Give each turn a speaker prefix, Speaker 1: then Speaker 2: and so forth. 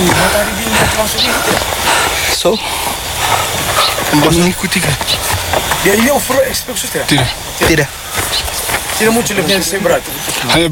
Speaker 1: Matahari din langsung ikut ya.
Speaker 2: So, mengikuti kan?
Speaker 1: Dia ini over expect sudah.
Speaker 2: Tidak.
Speaker 1: Tidak muncul lebih dari berat.
Speaker 2: Hanya